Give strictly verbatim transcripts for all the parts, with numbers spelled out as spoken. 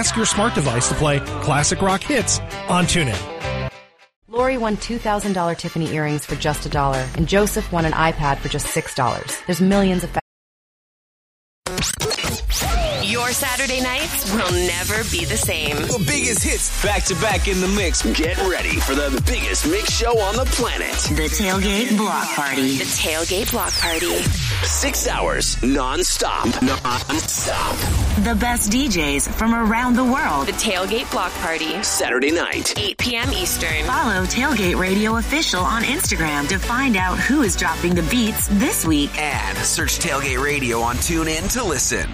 Ask your smart device to play classic rock hits on TuneIn. Lori won two thousand dollars Tiffany earrings for just a dollar, and Joseph won an iPad for just six dollars. There's millions of... Fa- Your Saturday nights will never be the same. The biggest hits back to back in the mix. Get ready for the biggest mix show on the planet. The Tailgate Block Party. The Tailgate Block Party. Six hours non-stop. Non-stop. The best D Js from around the world. The Tailgate Block Party. Saturday night. eight p.m. Eastern. Follow Tailgate Radio Official on Instagram to find out who is dropping the beats this week. And search Tailgate Radio on TuneIn to listen.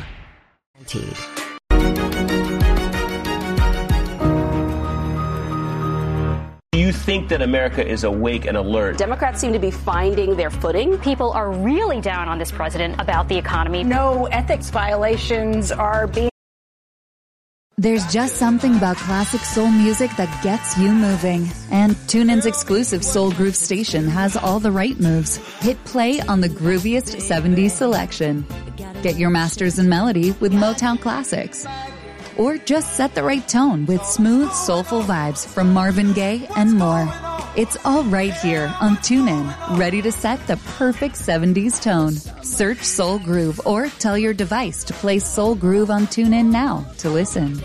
Do you think that America is awake and alert? Democrats seem to be finding their footing. People are really down on this president about the economy. No ethics violations are being... There's just something about classic soul music that gets you moving. And TuneIn's exclusive Soul Groove station has all the right moves. Hit play on the grooviest seventies selection. Get your masters in melody with Motown classics. Or just set the right tone with smooth, soulful vibes from Marvin Gaye and more. It's all right here on TuneIn, ready to set the perfect seventies tone. Search Soul Groove or tell your device to play Soul Groove on TuneIn now to listen.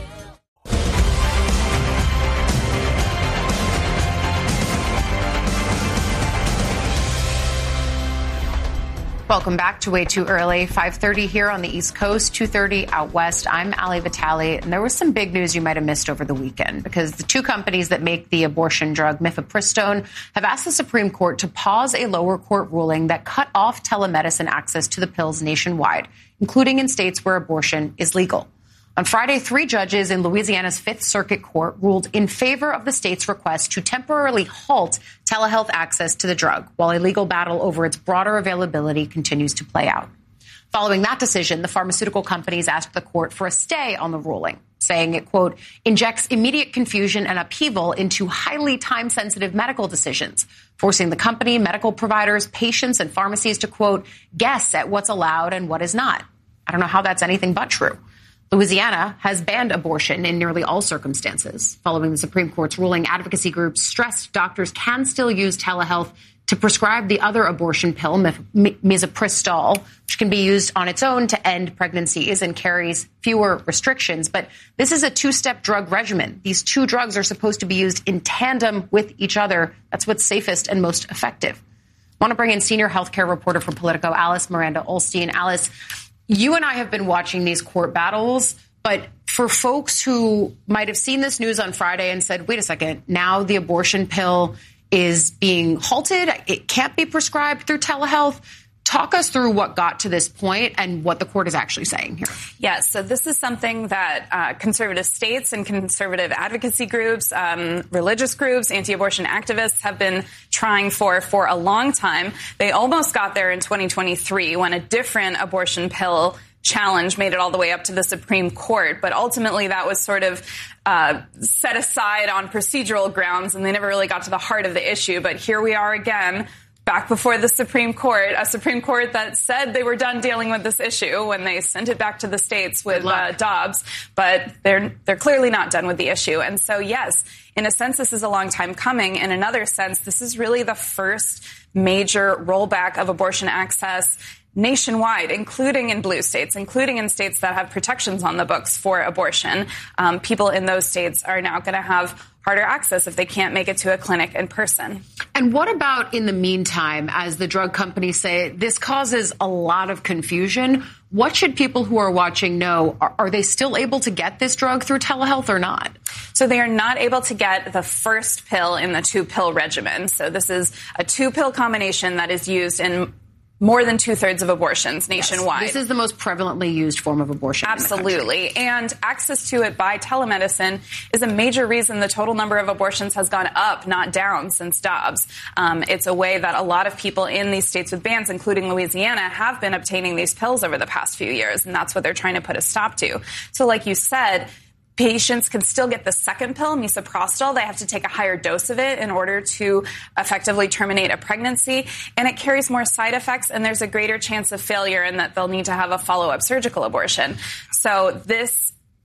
Welcome back to Way Too Early. five thirty here on the East Coast, two thirty out west. I'm Ali Vitale, and there was some big news you might have missed over the weekend because the two companies that make the abortion drug mifepristone have asked the Supreme Court to pause a lower court ruling that cut off telemedicine access to the pills nationwide, including in states where abortion is legal. On Friday, three judges in Louisiana's Fifth Circuit Court ruled in favor of the state's request to temporarily halt telehealth access to the drug, while a legal battle over its broader availability continues to play out. Following that decision, the pharmaceutical companies asked the court for a stay on the ruling, saying it, quote, injects immediate confusion and upheaval into highly time-sensitive medical decisions, forcing the company, medical providers, patients, and pharmacies to, quote, guess at what's allowed and what is not. I don't know how that's anything but true. Louisiana has banned abortion in nearly all circumstances. Following the Supreme Court's ruling, advocacy groups stressed doctors can still use telehealth to prescribe the other abortion pill, misoprostol, which can be used on its own to end pregnancies and carries fewer restrictions. But this is a two-step drug regimen. These two drugs are supposed to be used in tandem with each other. That's what's safest and most effective. I want to bring in senior healthcare reporter for Politico, Alice Miranda Olstein. Alice, you and I have been watching these court battles, but for folks who might have seen this news on Friday and said, wait a second, now the abortion pill is being halted, it can't be prescribed through telehealth. Talk us through what got to this point and what the court is actually saying here. Yes, so this is something that uh, conservative states and conservative advocacy groups, um, religious groups, anti-abortion activists have been trying for for a long time. They almost got there in twenty twenty-three when a different abortion pill challenge made it all the way up to the Supreme Court. But ultimately, that was sort of uh, set aside on procedural grounds, and they never really got to the heart of the issue. But here we are again, back before the Supreme Court, a Supreme Court that said they were done dealing with this issue when they sent it back to the states with uh, Dobbs, but they're they're clearly not done with the issue. And so, yes, in a sense, this is a long time coming. In another sense, this is really the first major rollback of abortion access nationwide, including in blue states, including in states that have protections on the books for abortion. Um, people in those states are now going to have harder access if they can't make it to a clinic in person. And what about in the meantime, as the drug companies say, this causes a lot of confusion. What should people who are watching know? Are, are they still able to get this drug through telehealth or not? So they are not able to get the first pill in the two-pill regimen. So this is a two-pill combination that is used in more than two-thirds of abortions nationwide. Yes, this is the most prevalently used form of abortion. Absolutely. And access to it by telemedicine is a major reason the total number of abortions has gone up, not down, since Dobbs. Um, it's a way that a lot of people in these states with bans, including Louisiana, have been obtaining these pills over the past few years, and that's what they're trying to put a stop to. So like you said, patients can still get the second pill, misoprostol. They have to take a higher dose of it in order to effectively terminate a pregnancy. And it carries more side effects, and there's a greater chance of failure in that they'll need to have a follow-up surgical abortion. So this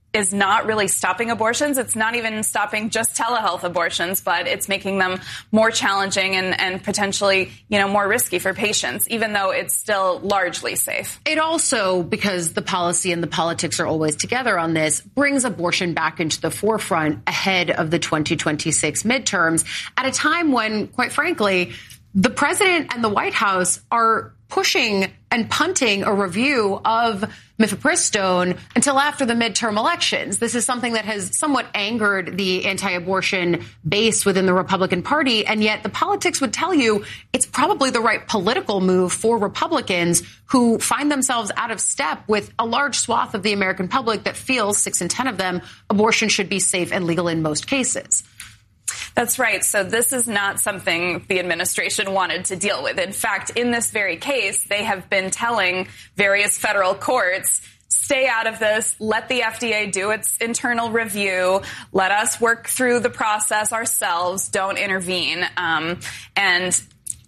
is not really stopping abortions. It's not even stopping just telehealth abortions, but it's making them more challenging and, and potentially, you know, more risky for patients, even though it's still largely safe. It also, because the policy and the politics are always together on this, brings abortion back into the forefront ahead of the twenty twenty-six midterms at a time when, quite frankly, the president and the White House are pushing and punting a review of mifepristone until after the midterm elections. This is something that has somewhat angered the anti-abortion base within the Republican Party, and yet the politics would tell you it's probably the right political move for Republicans who find themselves out of step with a large swath of the American public that feels, six in ten of them, abortion should be safe and legal in most cases. That's right. So this is not something the administration wanted to deal with. In fact, in this very case, they have been telling various federal courts, stay out of this, let the F D A do its internal review, let us work through the process ourselves, don't intervene. Um, and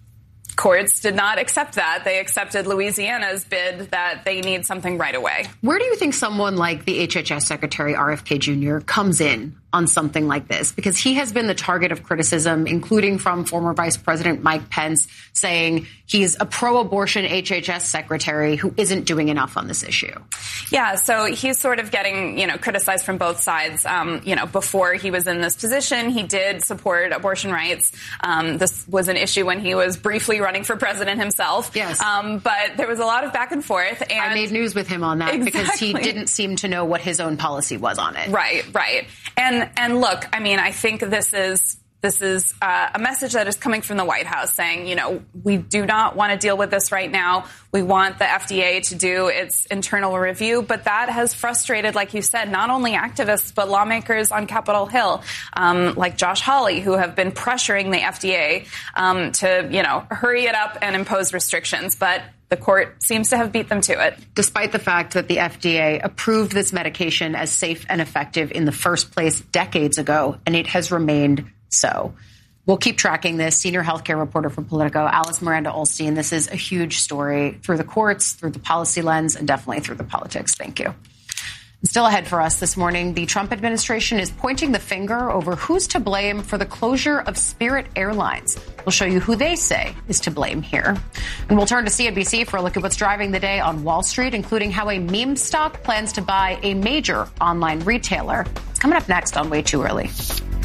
courts did not accept that. They accepted Louisiana's bid that they need something right away. Where do you think someone like the H H S Secretary R F K Junior comes in on something like this? Because he has been the target of criticism, including from former Vice President Mike Pence, saying he's a pro-abortion H H S secretary who isn't doing enough on this issue. Yeah, so he's sort of getting, you know, criticized from both sides. Um, you know, before he was in this position, he did support abortion rights. Um, this was an issue when he was briefly running for president himself. Yes. Um, but there was a lot of back and forth. And I made news with him on that exactly. because he didn't seem to know what his own policy was on it. Right, right. And and look, I mean, I think this is this is uh, a message that is coming from the White House saying, you know, we do not want to deal with this right now. We want the F D A to do its internal review. But that has frustrated, like you said, not only activists, but lawmakers on Capitol Hill, um, like Josh Hawley, who have been pressuring the F D A um, to, you know, hurry it up and impose restrictions. But the court seems to have beat them to it. Despite the fact that the F D A approved this medication as safe and effective in the first place decades ago, and it has remained so. We'll keep tracking this. Senior healthcare reporter for Politico, Alice Miranda Olstein. This is a huge story through the courts, through the policy lens, and definitely through the politics. Thank you. Still ahead for us this morning, the Trump administration is pointing the finger over who's to blame for the closure of Spirit Airlines. We'll show you who they say is to blame here. And we'll turn to C N B C for a look at what's driving the day on Wall Street, including how a meme stock plans to buy a major online retailer. It's coming up next on Way Too Early.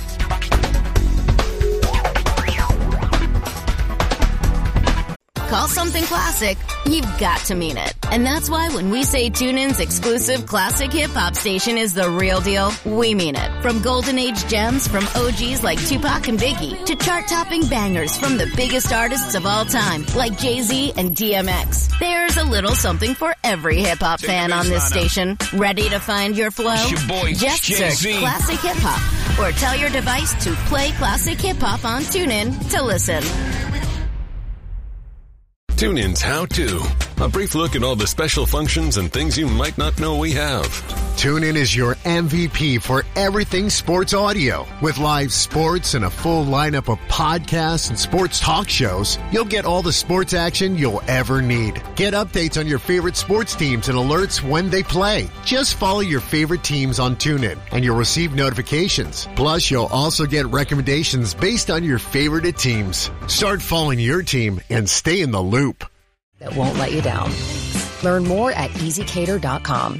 Call something classic, you've got to mean it. And that's why when we say TuneIn's exclusive classic hip-hop station is the real deal, we mean it. From golden age gems from O Gs like Tupac and Biggie to chart-topping bangers from the biggest artists of all time like Jay-Z and D M X. There's a little something for every hip-hop fan on this station. Ready to find your flow? Your boy, Just Jay-Z. search Classic Hip-Hop or tell your device to play Classic Hip-Hop on TuneIn to listen. TuneIn's How To. A brief look at all the special functions and things you might not know we have. TuneIn is your M V P for everything sports audio. With live sports and a full lineup of podcasts and sports talk shows, you'll get all the sports action you'll ever need. Get updates on your favorite sports teams and alerts when they play. Just follow your favorite teams on TuneIn and you'll receive notifications. Plus, you'll also get recommendations based on your favorite teams. Start following your team and stay in the loop. That won't let you down. Learn more at easy cater dot com.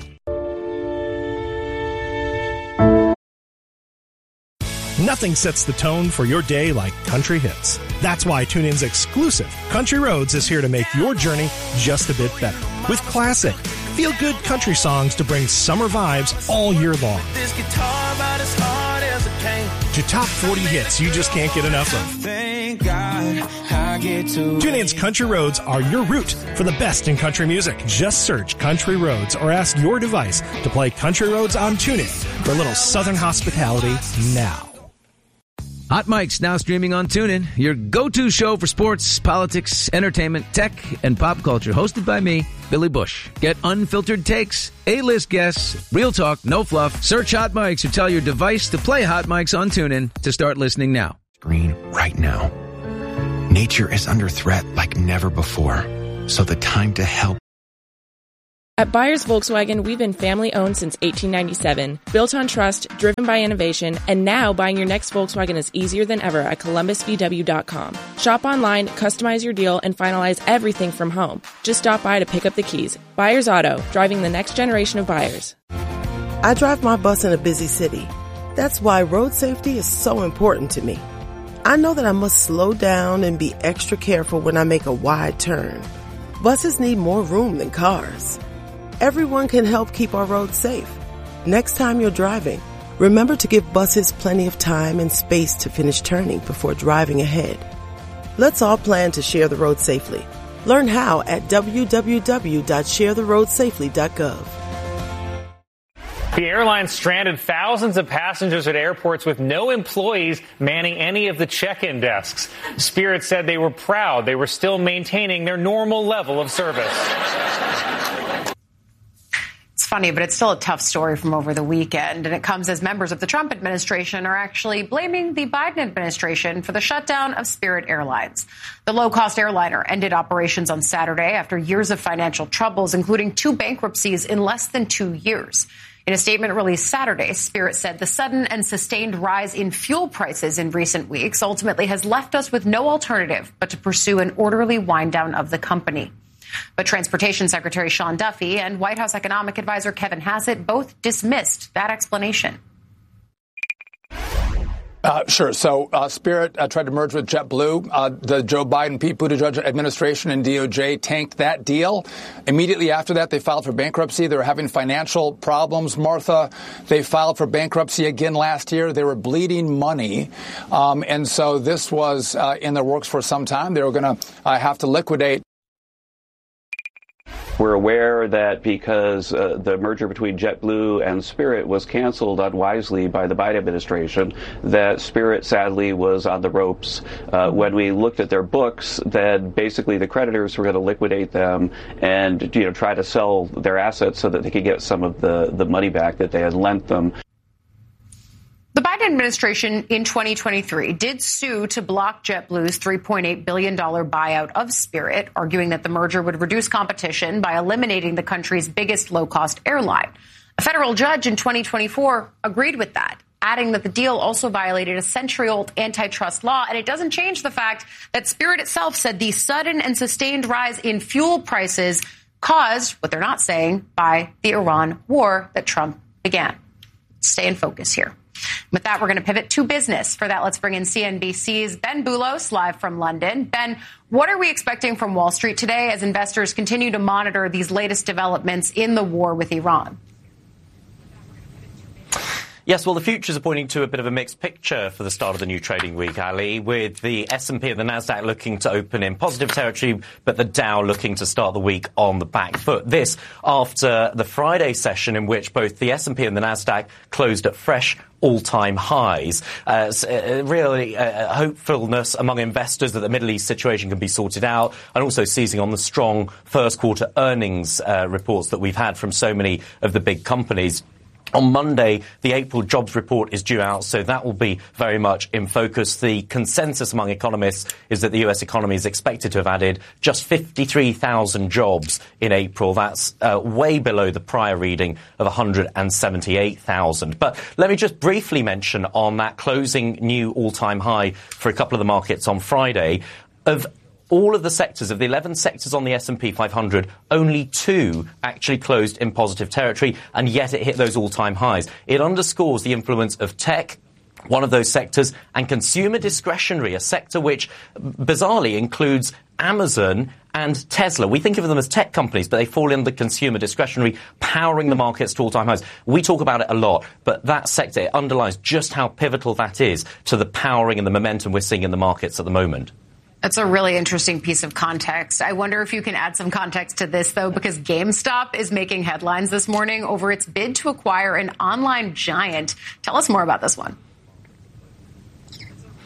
Nothing sets the tone for your day like country hits. That's why TuneIn's exclusive Country Roads is here to make your journey just a bit better. With classic, feel-good country songs to bring summer vibes all year long. This guitar about as hard as it came. To top forty hits you just can't get enough of. Thank God I get to TuneIn's Country Roads are your route for the best in country music. Just search Country Roads or ask your device to play Country Roads on TuneIn for a little southern hospitality now. Hot Mic's now streaming on TuneIn, your go-to show for sports, politics, entertainment, tech, and pop culture. Hosted by me, Billy Bush. Get unfiltered takes, A-list guests, real talk, no fluff. Search Hot Mics or tell your device to play Hot Mics on TuneIn to start listening now. Green right now. Nature is under threat like never before. So the time to help At Byers Volkswagen, we've been family-owned since eighteen ninety-seven, built on trust, driven by innovation, and now buying your next Volkswagen is easier than ever at Columbus V W dot com. Shop online, customize your deal, and finalize everything from home. Just stop by to pick up the keys. Byers Auto, driving the next generation of buyers. I drive my bus in a busy city. That's why road safety is so important to me. I know that I must slow down and be extra careful when I make a wide turn. Buses need more room than cars. Everyone can help keep our roads safe. Next time you're driving, remember to give buses plenty of time and space to finish turning before driving ahead. Let's all plan to share the road safely. Learn how at w w w dot share the road safely dot gov. The airline stranded thousands of passengers at airports with no employees manning any of the check-in desks. Spirit said they were proud they were still maintaining their normal level of service. Funny, but it's still a tough story from over the weekend, and it comes as members of the Trump administration are actually blaming the Biden administration for the shutdown of Spirit Airlines. The low-cost airliner ended operations on Saturday after years of financial troubles, including two bankruptcies in less than two years. In a statement released Saturday, Spirit said the sudden and sustained rise in fuel prices in recent weeks ultimately has left us with no alternative but to pursue an orderly wind-down of the company. But Transportation Secretary Sean Duffy and White House Economic Advisor Kevin Hassett both dismissed that explanation. Uh, sure. So uh, Spirit uh, tried to merge with JetBlue. Uh, the Joe Biden, Pete Buttigieg administration and D O J tanked that deal. Immediately after that, they filed for bankruptcy. They were having financial problems. Martha, they filed for bankruptcy again last year. They were bleeding money. Um, and so this was uh, in the works for some time. They were going to uh, have to liquidate. We're aware that because uh, the merger between JetBlue and Spirit was canceled unwisely by the Biden administration, that Spirit sadly was on the ropes. Uh, when we looked at their books, then basically the creditors were going to liquidate them and, you know, try to sell their assets so that they could get some of the, the money back that they had lent them. The Biden administration in twenty twenty-three did sue to block JetBlue's three point eight billion dollars buyout of Spirit, arguing that the merger would reduce competition by eliminating the country's biggest low-cost airline. A federal judge in twenty twenty-four agreed with that, adding that the deal also violated a century-old antitrust law, and it doesn't change the fact that Spirit itself said the sudden and sustained rise in fuel prices caused, what they're not saying, by the Iran war that Trump began. Stay in focus here. With that, we're going to pivot to business. For that, let's bring in C N B C's Ben Boulos live from London. Ben, what are we expecting from Wall Street today as investors continue to monitor these latest developments in the war with Iran? Yes, well, the futures are pointing to a bit of a mixed picture for the start of the new trading week, Ali, with the S and P and the Nasdaq looking to open in positive territory, but the Dow looking to start the week on the back foot. This after the Friday session in which both the S and P and the Nasdaq closed at fresh all-time highs. Uh, uh, really uh, hopefulness among investors that the Middle East situation can be sorted out, and also seizing on the strong first quarter earnings uh, reports that we've had from so many of the big companies. On Monday, the April jobs report is due out, so that will be very much in focus. The consensus among economists is that the U S economy is expected to have added just fifty-three thousand jobs in April. That's uh, way below the prior reading of one hundred seventy-eight thousand. But let me just briefly mention on that closing new all-time high for a couple of the markets on Friday, of all of the sectors, of the eleven sectors on the S and P five hundred, only two actually closed in positive territory, and yet it hit those all-time highs. It underscores the influence of tech, one of those sectors, and consumer discretionary, a sector which bizarrely includes Amazon and Tesla. We think of them as tech companies, but they fall in the consumer discretionary, powering the markets to all-time highs. We talk about it a lot, but that sector, it underlies just how pivotal that is to the powering and the momentum we're seeing in the markets at the moment. That's a really interesting piece of context. I wonder if you can add some context to this, though, because GameStop is making headlines this morning over its bid to acquire an online giant. Tell us more about this one.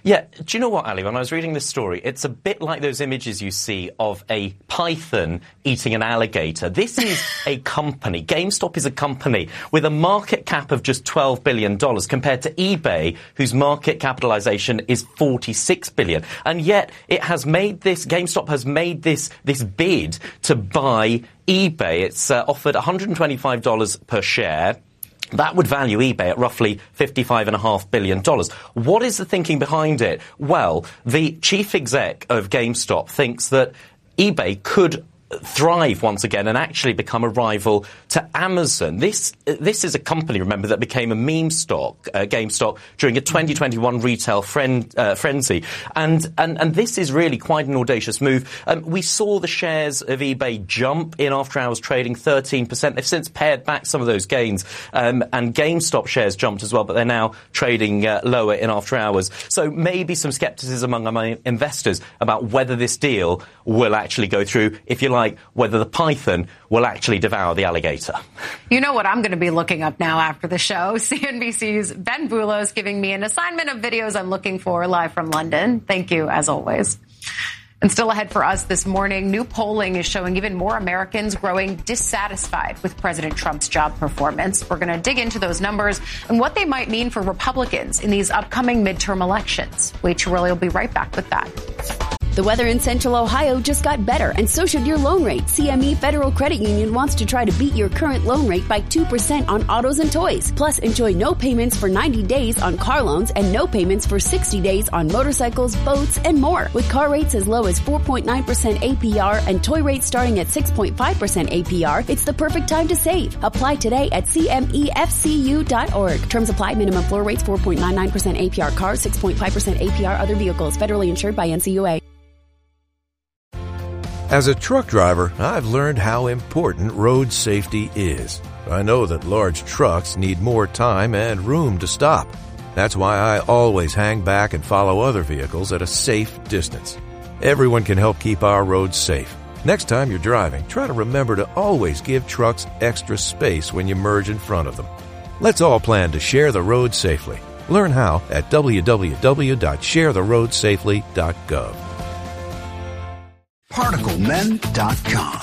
Yeah, do you know what, Ali? When I was reading this story, it's a bit like those images you see of a python eating an alligator. This is a company. GameStop is a company with a market cap of just twelve billion dollars compared to eBay, whose market capitalization is forty-six billion dollars. And yet it has made this, GameStop has made this, this bid to buy eBay. It's uh, offered one hundred twenty-five dollars per share. That would value eBay at roughly fifty-five point five billion dollars. What is the thinking behind it? Well, the chief exec of GameStop thinks that eBay could thrive once again and actually become a rival to Amazon. This this is a company, remember, that became a meme stock, uh, GameStop, during a twenty twenty-one retail friend, uh, frenzy. And, and and this is really quite an audacious move. Um, we saw the shares of eBay jump in after-hours trading thirteen percent. They've since pared back some of those gains. Um, and GameStop shares jumped as well, but they're now trading uh, lower in after-hours. So maybe some skepticism among my investors about whether this deal will actually go through, if you like, whether the python will actually devour the alligator. You know what I'm going to be looking up now after the show? C N B C's Ben Boulos giving me an assignment of videos I'm looking for live from London. Thank you, as always. And still ahead for us this morning, new polling is showing even more Americans growing dissatisfied with President Trump's job performance. We're going to dig into those numbers and what they might mean for Republicans in these upcoming midterm elections. Way Too Early will be right back with that. The weather in Central Ohio just got better, and so should your loan rate. C M E Federal Credit Union wants to try to beat your current loan rate by two percent on autos and toys. Plus, enjoy no payments for ninety days on car loans and no payments for sixty days on motorcycles, boats, and more. With car rates as low as four point nine percent A P R and toy rates starting at six point five percent A P R, it's the perfect time to save. Apply today at C M E F C U dot org. Terms apply. Minimum floor rates four point nine nine percent A P R cars, six point five percent A P R other vehicles. Federally insured by N C U A. As a truck driver, I've learned how important road safety is. I know that large trucks need more time and room to stop. That's why I always hang back and follow other vehicles at a safe distance. Everyone can help keep our roads safe. Next time you're driving, try to remember to always give trucks extra space when you merge in front of them. Let's all plan to share the road safely. Learn how at w w w dot share the road safely dot gov. Particle Men dot com.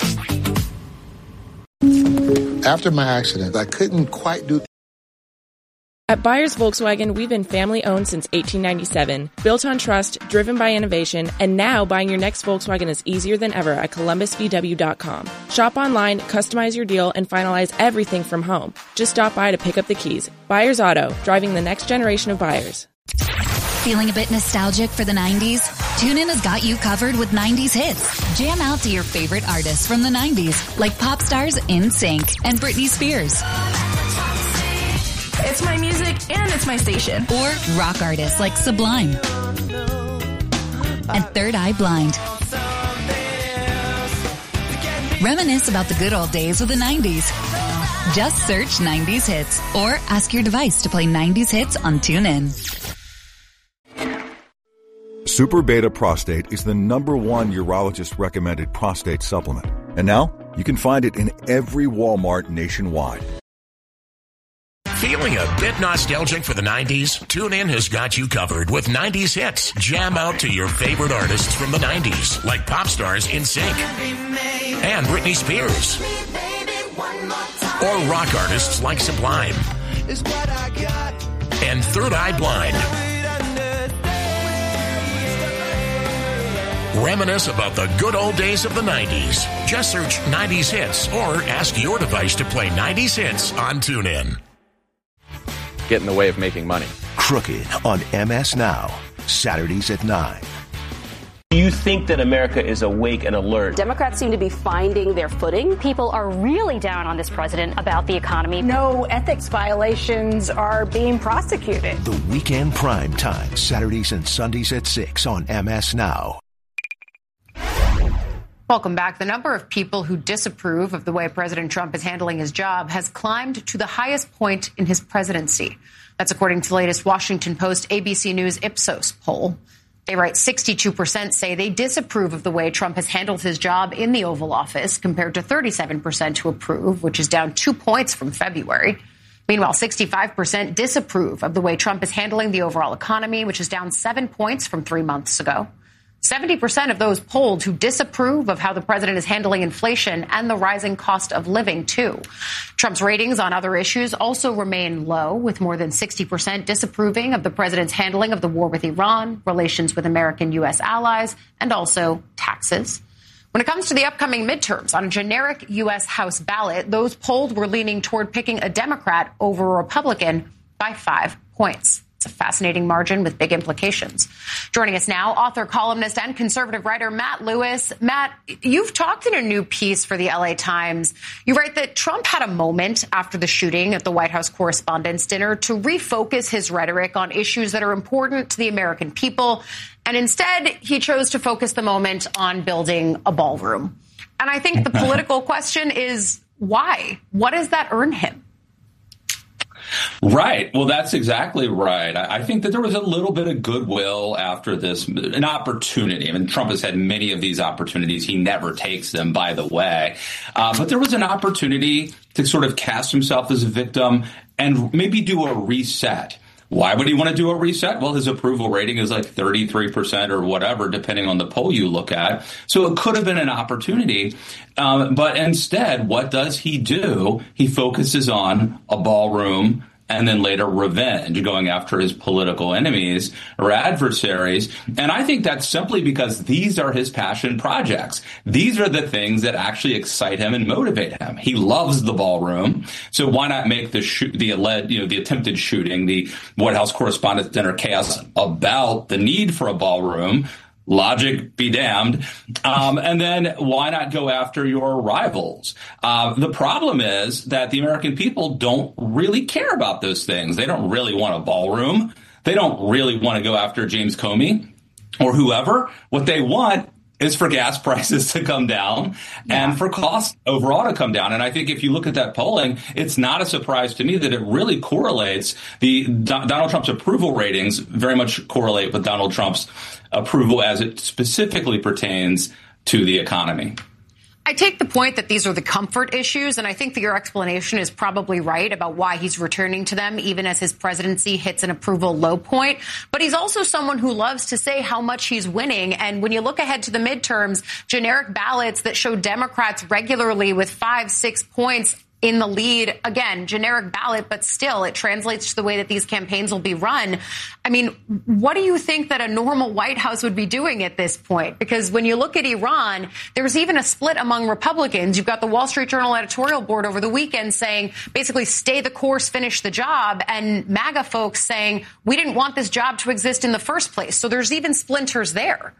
After my accident, I couldn't quite do. At Byers Volkswagen, we've been family-owned since eighteen ninety-seven, built on trust, driven by innovation, and now buying your next Volkswagen is easier than ever at Columbus V W dot com. Shop online, customize your deal, and finalize everything from home. Just stop by to pick up the keys. Byers Auto, driving the next generation of buyers. Feeling a bit nostalgic for the nineties? TuneIn has got you covered with nineties hits. Jam out to your favorite artists from the nineties, like pop stars NSYNC and Britney Spears. It's my music and it's my station. Or rock artists like Sublime and Third Eye Blind. Reminisce about the good old days of the nineties. Just search nineties hits or ask your device to play nineties hits on TuneIn. Super Beta Prostate is the number one urologist recommended prostate supplement. And now you can find it in every Walmart nationwide. Feeling a bit nostalgic for the nineties? TuneIn has got you covered with nineties hits. Jam out to your favorite artists from the nineties, like pop stars NSYNC and Britney Spears. Or rock artists like Sublime and Third Eye Blind. Reminisce about the good old days of the nineties. Just search nineties hits or ask your device to play nineties hits on TuneIn. Get in the way of making money. Crooked on M S Now, Saturdays at nine. Do you think that America is awake and alert? Democrats seem to be finding their footing. People are really down on this president about the economy. No ethics violations are being prosecuted. The Weekend Prime Time, Saturdays and Sundays at six on M S Now. Welcome back. The number of people who disapprove of the way President Trump is handling his job has climbed to the highest point in his presidency. That's according to the latest Washington Post A B C News Ipsos poll. They write sixty-two percent say they disapprove of the way Trump has handled his job in the Oval Office, compared to thirty-seven percent who approve, which is down two points from February. Meanwhile, sixty-five percent disapprove of the way Trump is handling the overall economy, which is down seven points from three months ago. seventy percent of those polled who disapprove of how the president is handling inflation and the rising cost of living, too. Trump's ratings on other issues also remain low, with more than sixty percent disapproving of the president's handling of the war with Iran, relations with American U S allies, and also taxes. When it comes to the upcoming midterms, on a generic U S House ballot, those polled were leaning toward picking a Democrat over a Republican by five points. It's a fascinating margin with big implications. Joining us now, author, columnist, and conservative writer Matt Lewis. Matt, you've talked in a new piece for the L A Times. You write that Trump had a moment after the shooting at the White House Correspondents' Dinner to refocus his rhetoric on issues that are important to the American people. And instead, he chose to focus the moment on building a ballroom. And I think the political question is why? What does that earn him? Right. Well, that's exactly right. I think that there was a little bit of goodwill after this, an opportunity. I mean, Trump has had many of these opportunities. He never takes them, by the way. Uh, but there was an opportunity to sort of cast himself as a victim and maybe do a reset. Why would he want to do a reset? Well, his approval rating is like thirty-three percent or whatever, depending on the poll you look at. So it could have been an opportunity. Um, but instead, what does he do? He focuses on a ballroom and then later revenge, going after his political enemies or adversaries. And I think that's simply because these are his passion projects. These are the things that actually excite him and motivate him. He loves the ballroom. So why not make the shoot, the alleged, you know, the attempted shooting, the White House Correspondents' Dinner chaos about the need for a ballroom? Logic be damned. Um, and then why not go after your rivals? Uh, the problem is that the American people don't really care about those things. They don't really want a ballroom. They don't really want to go after James Comey or whoever. What they want is for gas prices to come down yeah. and for costs overall to come down. And I think if you look at that polling, it's not a surprise to me that it really correlates. The Do- Donald Trump's approval ratings very much correlate with Donald Trump's approval as it specifically pertains to the economy. I take the point that these are the comfort issues, and I think that your explanation is probably right about why he's returning to them, even as his presidency hits an approval low point. But he's also someone who loves to say how much he's winning. And when you look ahead to the midterms, generic ballots that show Democrats regularly with five, six points in the lead, again, generic ballot, but still it translates to the way that these campaigns will be run. I mean, what do you think that a normal White House would be doing at this point? Because when you look at Iran, there's even a split among Republicans. You've got the Wall Street Journal editorial board over the weekend saying basically stay the course, finish the job, and MAGA folks saying we didn't want this job to exist in the first place. So there's even splinters there.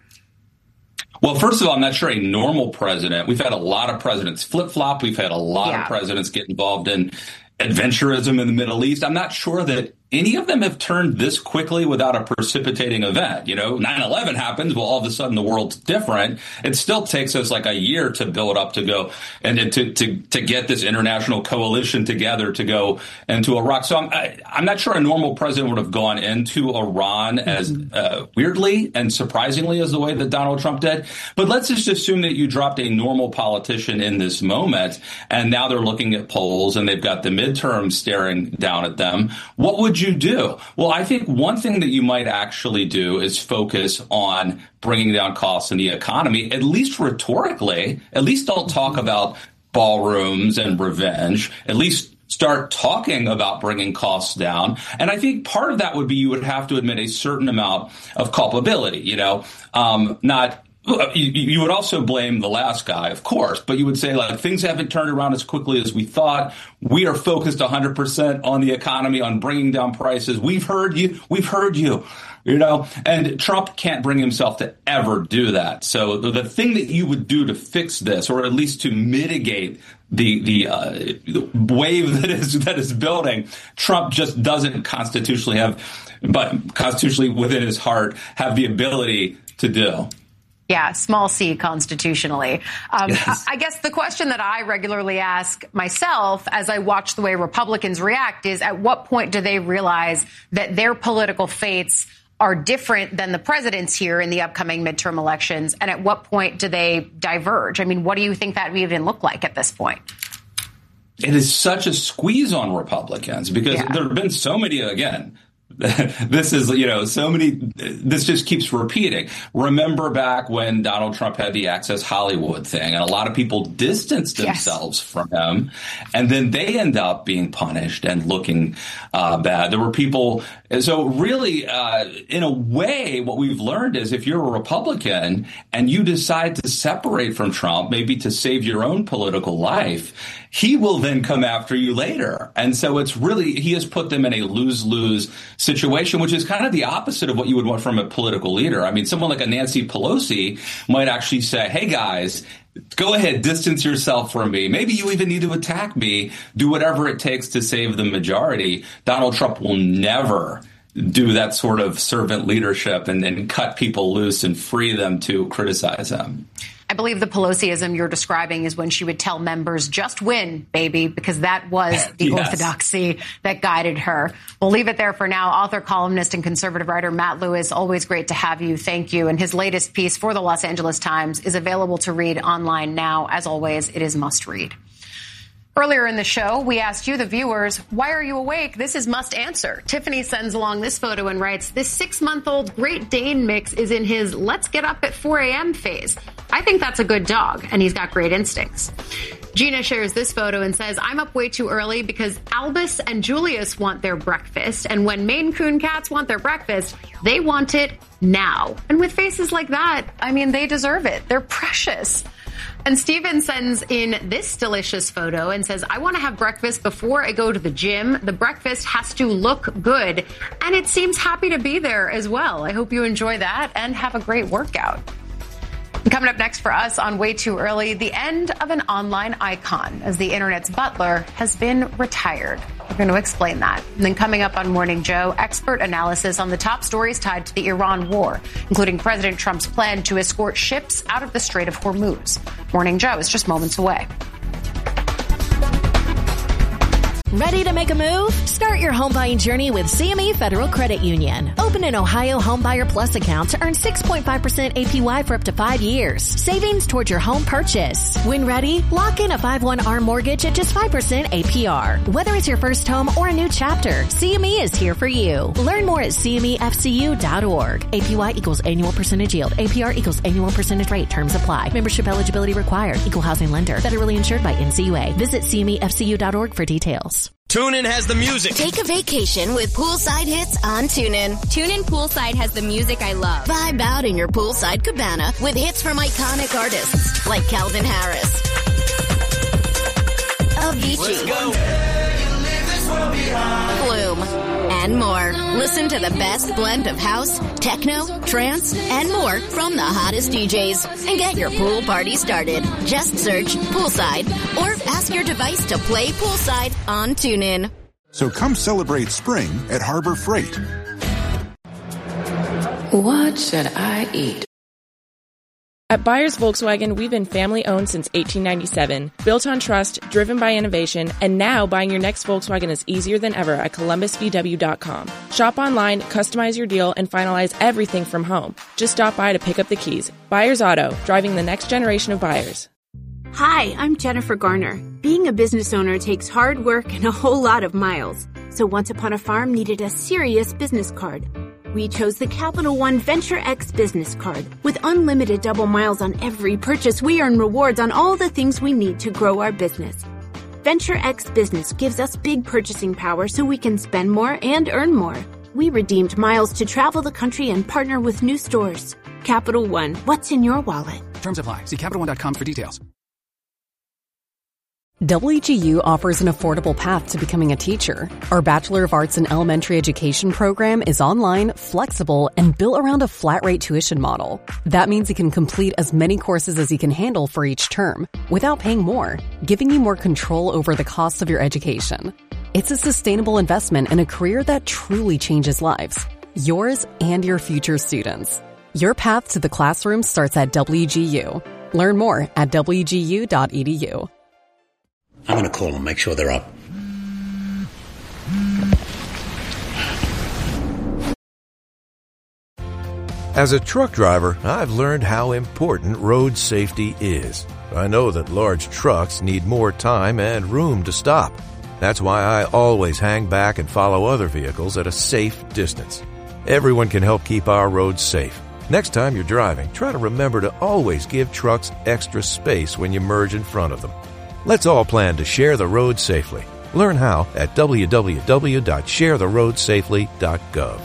Well, first of all, I'm not sure a normal president. We've had a lot of presidents flip-flop. We've had a lot yeah. of presidents get involved in adventurism in the Middle East. I'm not sure that any of them have turned this quickly without a precipitating event. You know, nine eleven happens. Well, all of a sudden the world's different. It still takes us like a year to build up to go and to to to get this international coalition together to go into Iraq. So I'm I, I'm not sure a normal president would have gone into Iran as uh, weirdly and surprisingly as the way that Donald Trump did. But let's just assume that you dropped a normal politician in this moment, and now they're looking at polls and they've got the midterms staring down at them. What would you do? Well, I think one thing that you might actually do is focus on bringing down costs in the economy, at least rhetorically. At least don't talk about ballrooms and revenge. At least start talking about bringing costs down. And I think part of that would be you would have to admit a certain amount of culpability, you know, um, not You would also blame the last guy, of course, but you would say, like, things haven't turned around as quickly as we thought. We are focused one hundred percent on the economy, on bringing down prices. We've heard you. We've heard you, you know, and Trump can't bring himself to ever do that. So the, the thing that you would do to fix this, or at least to mitigate the the, uh, the wave that is that is building, Trump just doesn't constitutionally have, but constitutionally within his heart, have the ability to do. Yeah, small c constitutionally. Um, yes. I guess the question that I regularly ask myself as I watch the way Republicans react is, at what point do they realize that their political fates are different than the president's here in the upcoming midterm elections? And at what point do they diverge? I mean, what do you think that would even look like at this point? it is such a squeeze on Republicans because yeah. there have been so many, again, this is, you know, so many, this just keeps repeating. Remember back when Donald Trump had the Access Hollywood thing and a lot of people distanced themselves yes. from him, and then they end up being punished and looking uh, bad. There were people. So really, uh, in a way, what we've learned is if you're a Republican and you decide to separate from Trump, maybe to save your own political life, he will then come after you later. And so it's really, he has put them in a lose-lose situation, which is kind of the opposite of what you would want from a political leader. I mean, someone like a Nancy Pelosi might actually say, hey, guys, go ahead, distance yourself from me. Maybe you even need to attack me. Do whatever it takes to save the majority. Donald Trump will never do that sort of servant leadership and then cut people loose and free them to criticize him. I believe the Pelosiism you're describing is when she would tell members, just win, baby, because that was the yes. orthodoxy that guided her. We'll leave it there for now. Author, columnist, and conservative writer Matt Lewis, always great to have you. Thank you. And his latest piece for the Los Angeles Times is available to read online now. As always, it is must read. Earlier in the show, we asked you, the viewers, why are you awake? This is must answer. Tiffany sends along this photo and writes, this six-month-old Great Dane mix is in his let's get up at four a.m. phase. I think that's a good dog, and he's got great instincts. Gina shares this photo and says, I'm up way too early because Albus and Julius want their breakfast, and when Maine Coon cats want their breakfast, they want it now. And with faces like that, I mean, they deserve it. They're precious. And Steven sends in this delicious photo and says, I want to have breakfast before I go to the gym. The breakfast has to look good, and it seems happy to be there as well. I hope you enjoy that and have a great workout. Coming up next for us on Way Too Early, the end of an online icon as the internet's butler has been retired. We're going to explain that. And then coming up on Morning Joe, expert analysis on the top stories tied to the Iran war, including President Trump's plan to escort ships out of the Strait of Hormuz. Morning Joe is just moments away. Ready to make a move? Start your home buying journey with C M E Federal Credit Union. Open an Ohio Homebuyer Plus account to earn six point five percent A P Y for up to five years. Savings towards your home purchase. When ready, lock in a five one A R M mortgage at just five percent A P R. Whether it's your first home or a new chapter, C M E is here for you. Learn more at C M E F C U dot org. A P Y equals annual percentage yield. A P R equals annual percentage rate. Terms apply. Membership eligibility required. Equal housing lender. Federally insured by N C U A. Visit C M E F C U dot org for details. TuneIn has the music. Take a vacation with poolside hits on TuneIn. TuneIn Poolside has the music I love. Vibe out in your poolside cabana with hits from iconic artists like Calvin Harris, Avicii, Flume, and more. Listen to the best blend of house, techno, trance, and more from the hottest D Js. And get your pool party started. Just search Poolside or ask your device to play Poolside on TuneIn. So come celebrate spring at Harbor Freight. What should I eat? At Buyers Volkswagen, we've been family-owned since eighteen ninety-seven, built on trust, driven by innovation, and now buying your next Volkswagen is easier than ever at Columbus V W dot com. Shop online, customize your deal, and finalize everything from home. Just stop by to pick up the keys. Buyers Auto, driving the next generation of buyers. Hi, I'm Jennifer Garner. Being a business owner takes hard work and a whole lot of miles. So Once Upon a Farm needed a serious business card. We chose the Capital One Venture X business card. With unlimited double miles on every purchase, we earn rewards on all the things we need to grow our business. Venture X Business gives us big purchasing power so we can spend more and earn more. We redeemed miles to travel the country and partner with new stores. Capital One, what's in your wallet? Terms apply. See Capital One dot com for details. W G U offers an affordable path to becoming a teacher. Our Bachelor of Arts in Elementary Education program is online, flexible, and built around a flat-rate tuition model. That means you can complete as many courses as you can handle for each term, without paying more, giving you more control over the cost of your education. It's a sustainable investment in a career that truly changes lives. Yours and your future students. Your path to the classroom starts at W G U. Learn more at W G U dot E D U. I'm going to call them, make sure they're up. As a truck driver, I've learned how important road safety is. I know that large trucks need more time and room to stop. That's why I always hang back and follow other vehicles at a safe distance. Everyone can help keep our roads safe. Next time you're driving, try to remember to always give trucks extra space when you merge in front of them. Let's all plan to share the road safely. Learn how at w w w dot share the road safely dot gov.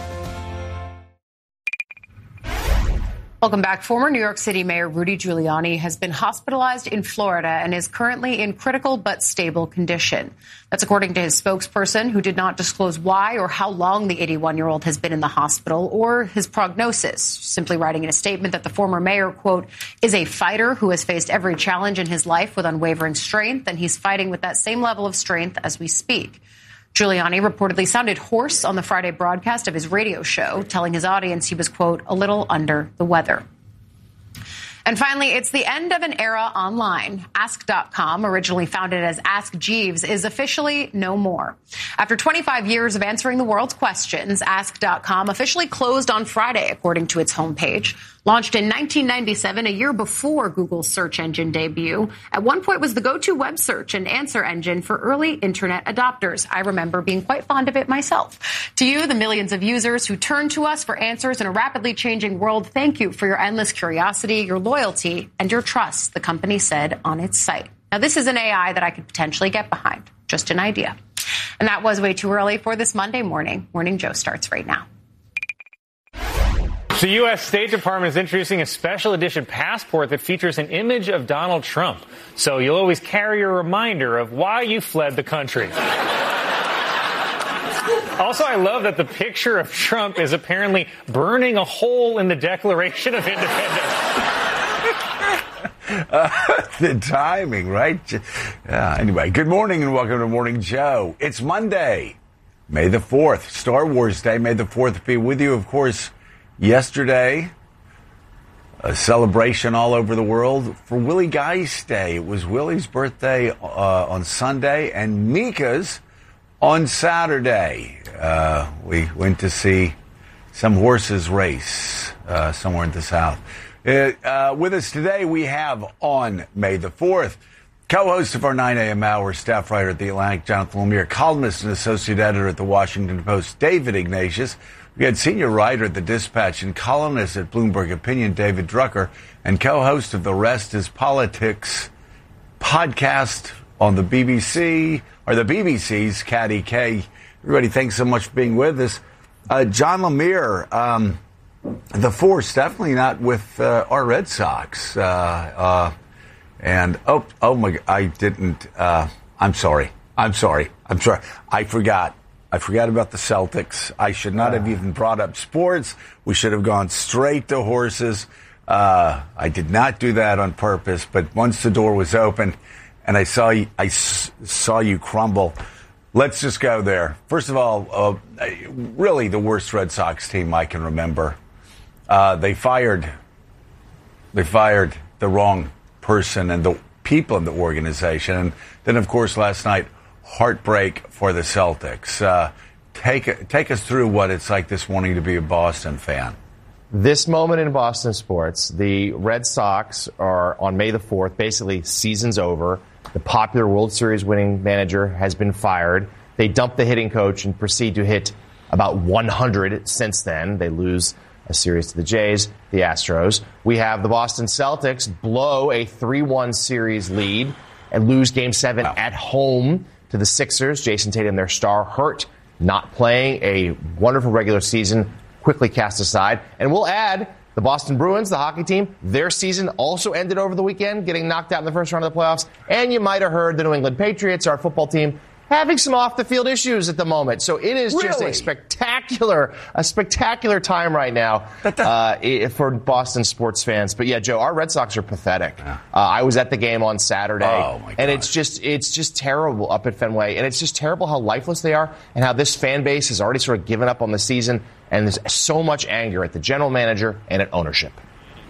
Welcome back. Former New York City Mayor Rudy Giuliani has been hospitalized in Florida and is currently in critical but stable condition. That's according to his spokesperson, who did not disclose why or how long the eighty-one-year-old has been in the hospital or his prognosis, simply writing in a statement that the former mayor, quote, is a fighter who has faced every challenge in his life with unwavering strength, and he's fighting with that same level of strength as we speak. Giuliani reportedly sounded hoarse on the Friday broadcast of his radio show, telling his audience he was, quote, a little under the weather. And finally, it's the end of an era online. Ask dot com, originally founded as Ask Jeeves, is officially no more. After twenty-five years of answering the world's questions, Ask dot com officially closed on Friday, according to its homepage. Launched in nineteen ninety-seven, a year before Google's search engine debut, at one point was the go-to web search and answer engine for early internet adopters. I remember being quite fond of it myself. To you, the millions of users who turn to us for answers in a rapidly changing world, thank you for your endless curiosity, your loyalty, and your trust, the company said on its site. Now, this is an A I that I could potentially get behind. Just an idea. And that was way too early for this Monday morning. Morning Joe starts right now. The U S. State Department is introducing a special edition passport that features an image of Donald Trump. So you'll always carry a reminder of why you fled the country. Also, I love that the picture of Trump is apparently burning a hole in the Declaration of Independence. Uh, the timing, right? Uh, anyway, good morning and welcome to Morning Joe. It's Monday, May the fourth, Star Wars Day. May the fourth be with you. Of course, yesterday, a celebration all over the world for Willie Geist Day. It was Willie's birthday uh, on Sunday and Mika's on Saturday. Uh, we went to see some horses race uh, somewhere in the South. Uh, uh, with us today, we have on May the fourth, co-host of our nine a.m. hour, staff writer at The Atlantic, Jonathan Lemire, columnist and associate editor at The Washington Post, David Ignatius. We had senior writer at The Dispatch and columnist at Bloomberg Opinion, David Drucker, and co-host of The Rest is Politics podcast on the B B C, or the B B C's Caddy K. Everybody, thanks so much for being with us. Uh, John Lemire, um, the force, definitely not with uh, our Red Sox. Uh, uh, and, oh, oh my, I didn't, uh, I'm sorry. I'm sorry. I'm sorry. I forgot. I forgot about the Celtics. I should not have even brought up sports. We should have gone straight to horses. Uh, I did not do that on purpose, but once the door was open and I saw you, I s- saw you crumble, let's just go there. First of all, uh, really the worst Red Sox team I can remember. Uh, they fired, they fired the wrong person and the people in the organization. And then, of course, last night, heartbreak for the Celtics. Uh, take take us through what it's like this morning to be a Boston fan. This moment in Boston sports, the Red Sox are on May the fourth, basically season's over. The popular World Series winning manager has been fired. They dump the hitting coach and proceed to hit about one hundred since then. They lose a series to the Jays, the Astros. We have the Boston Celtics blow a three one series lead and lose Game seven wow. at home to the Sixers. Jason Tatum, their star, hurt, not playing. A wonderful regular season quickly cast aside. And we'll add the Boston Bruins, the hockey team, their season also ended over the weekend, getting knocked out in the first round of the playoffs. And you might have heard the New England Patriots, our football team, having some off-the-field issues at the moment. So it is really? just a spectacular, a spectacular time right now uh, for Boston sports fans. But yeah, Joe, our Red Sox are pathetic. Yeah. Uh, I was at the game on Saturday, oh, my and it's just it's just terrible up at Fenway, and it's just terrible how lifeless they are, and how this fan base has already sort of given up on the season, and there's so much anger at the general manager and at ownership.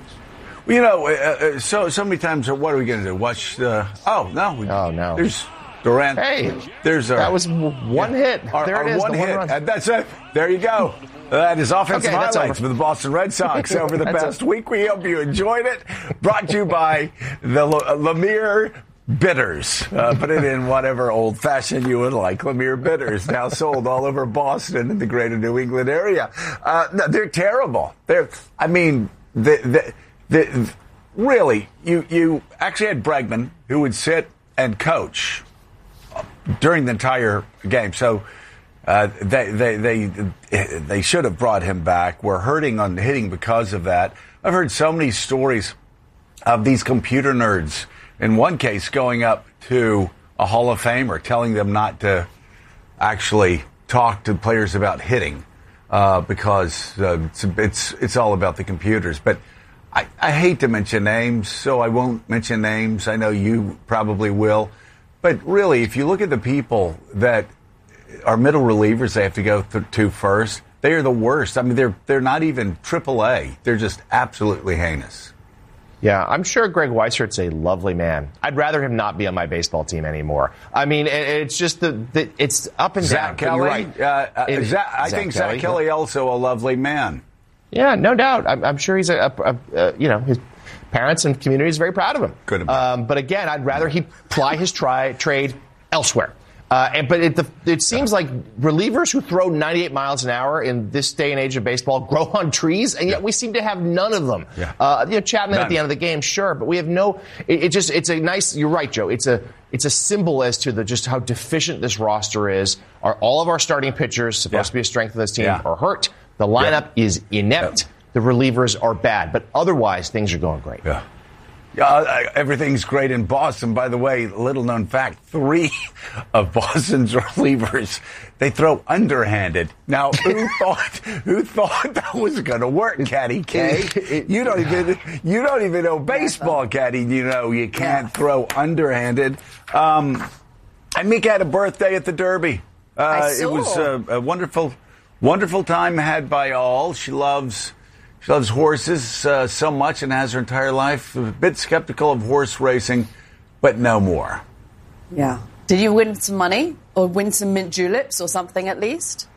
Well, you know, uh, so so many times, what are we going to do? Watch the? Oh no! We, oh no! There's. Durant. Hey, there's our, that was one hit. Our, there our it is. One the hit. one And that's it. There you go. That is offensive okay, highlights for the Boston Red Sox over the past week. We hope you enjoyed it. Brought to you by the L- Lemire Bitters. Uh, put it in whatever old-fashioned you would like. Lemire Bitters, now sold all over Boston and the greater New England area. Uh, no, they're terrible. They're, I mean, the, the, the, really, you, you actually had Bregman, who would sit and coach during the entire game. So uh, they, they, they, they should have brought him back. We're hurting on hitting because of that. I've heard so many stories of these computer nerds, in one case, going up to a Hall of Famer, telling them not to actually talk to players about hitting uh, because uh, it's, it's it's all about the computers. But I, I hate to mention names, so I won't mention names. I know you probably will. But really, if you look at the people that are middle relievers they have to go th- to first, they are the worst. I mean, they're they're not even triple A. They're just absolutely heinous. Yeah, I'm sure Greg Weissert's a lovely man. I'd rather him not be on my baseball team anymore. I mean, it's just the, the it's up and Zach down. Kelly, Right. uh, uh, it, Zach, I Zach think Kelly, Zach Kelly also a lovely man. Yeah, no doubt. I'm, I'm sure he's a, a, a, a you know his parents and community is very proud of him. Good. Um, but again, I'd rather he ply his try trade elsewhere. Uh, and, but it, the, it seems like relievers who throw ninety-eight miles an hour in this day and age of baseball grow on trees, and yet yeah. we seem to have none of them. Yeah. Uh, you know, Chapman none. At the end of the game, sure, but we have no. It, it just it's a nice. You're right, Joe. It's a it's a symbol as to the just how deficient this roster is. Are all of our starting pitchers supposed yeah. to be a strength of this team yeah. are hurt? The lineup yeah. is inept. Yeah. The relievers are bad, but otherwise things are going great. Yeah. Uh, everything's great in Boston. By the way, little known fact, three of Boston's relievers, they throw underhanded. Now, who thought who thought that was going to work, Caddy K? You don't even you don't even know baseball, Caddy. You know you can't throw underhanded. Um, and Mika had a birthday at the Derby. Uh, it was a, a wonderful, wonderful time had by all. She loves... She loves horses uh, so much and has her entire life. A bit skeptical of horse racing, but no more. Yeah. Did you win some money or win some mint juleps or something at least?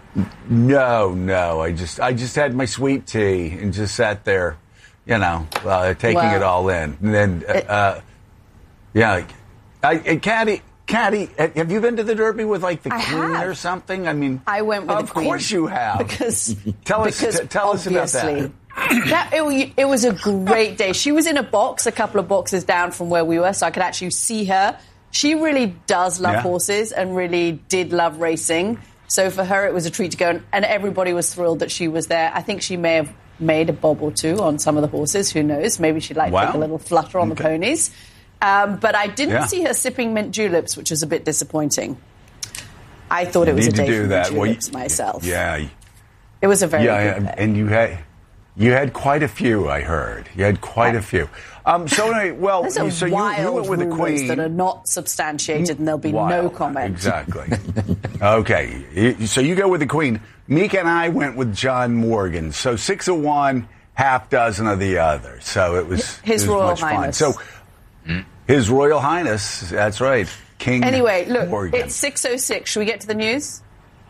No, no. I just I just had my sweet tea and just sat there, you know, uh, taking well, it all in. And then, uh, it, uh, yeah. I, I, Caddy, Caddy, have you been to the Derby with like the I Queen have. or something? I mean, I went with of the Queen. Of course you have. Because tell us, because t- tell us about that. that it, it was a great day. She was in a box, a couple of boxes down from where we were, so I could actually see her. She really does love yeah. horses and really did love racing. So for her, it was a treat to go, and, and everybody was thrilled that she was there. I think she may have made a bob or two on some of the horses. Who knows? Maybe she'd like wow. to take a little flutter on okay. the ponies. Um, but I didn't yeah. see her sipping mint juleps, which was a bit disappointing. I thought it was a day for mint juleps well, you, myself. Yeah. It was a very yeah, good day. And you had you had quite a few, I heard. You had quite a few. Um, so anyway, well, There's you, a so you, you went with the Queen that are not substantiated, and there'll be wild. no comment. Exactly. Okay, so you go with the Queen. Mika and I went with John Morgan. So six of one, half dozen of the other. So it was His it was Royal much Highness. fun. So His Royal Highness. That's right, King. Anyway, look, Morgan. It's six oh six. Should we get to the news?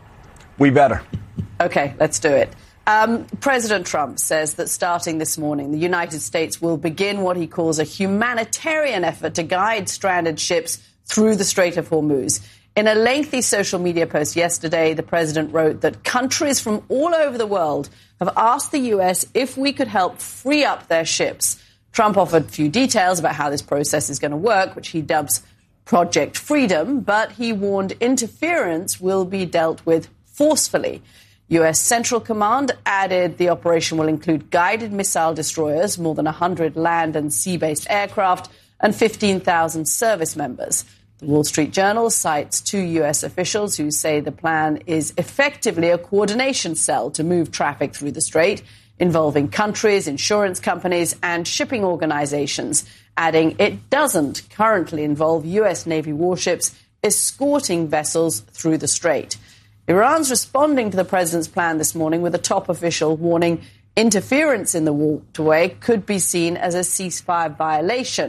We better. Okay, let's do it. Um, President Trump says that starting this morning, the United States will begin what he calls a humanitarian effort to guide stranded ships through the Strait of Hormuz. In a lengthy social media post yesterday, the president wrote that countries from all over the world have asked the U S if we could help free up their ships. Trump offered a few details about how this process is going to work, which he dubs Project Freedom, but he warned interference will be dealt with forcefully. U S Central Command added the operation will include guided missile destroyers, more than one hundred land and sea-based aircraft, and fifteen thousand service members. The Wall Street Journal cites two U S officials who say the plan is effectively a coordination cell to move traffic through the strait, involving countries, insurance companies, and shipping organizations, adding it doesn't currently involve U S Navy warships escorting vessels through the strait. Iran's responding to the president's plan this morning with a top official warning interference in the waterway could be seen as a ceasefire violation.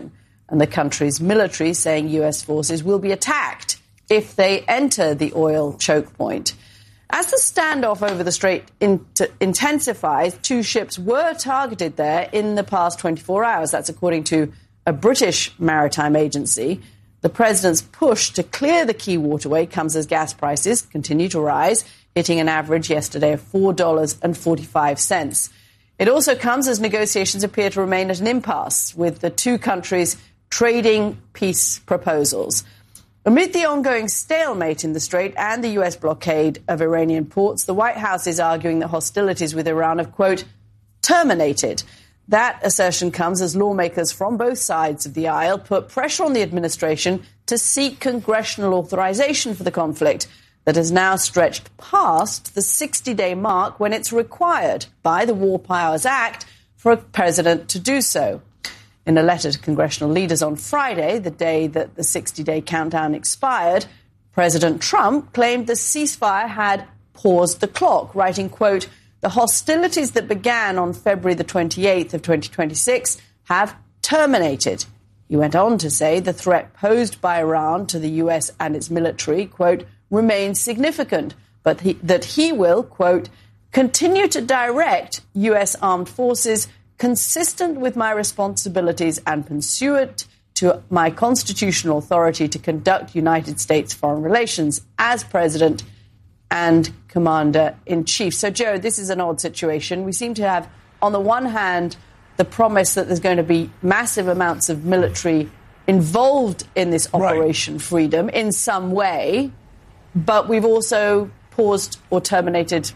and the country's military saying U S forces will be attacked if they enter the oil choke point. As the standoff over the strait in- intensifies, two ships were targeted there in the past twenty-four hours. That's according to a British maritime agency. The president's push to clear the key waterway comes as gas prices continue to rise, hitting an average yesterday of four dollars and forty-five cents. It also comes as negotiations appear to remain at an impasse, with the two countries trading peace proposals. Amid the ongoing stalemate in the strait and the U S blockade of Iranian ports, the White House is arguing that hostilities with Iran have, quote, terminated. That assertion comes as lawmakers from both sides of the aisle put pressure on the administration to seek congressional authorization for the conflict that has now stretched past the sixty-day mark when it's required by the War Powers Act for a president to do so. In a letter to congressional leaders on Friday, the day that the sixty-day countdown expired, President Trump claimed the ceasefire had paused the clock, writing, quote, the hostilities that began on February the twenty-eighth of twenty twenty-six have terminated. He went on to say the threat posed by Iran to the U S and its military, quote, remains significant, but he, that he will, quote, continue to direct U S armed forces consistent with my responsibilities and pursuant to my constitutional authority to conduct United States foreign relations as president and commander-in-chief. So, Joe, this is an odd situation. We seem to have, on the one hand, the promise that there's going to be massive amounts of military involved in this Operation right. Freedom in some way, but we've also paused or terminated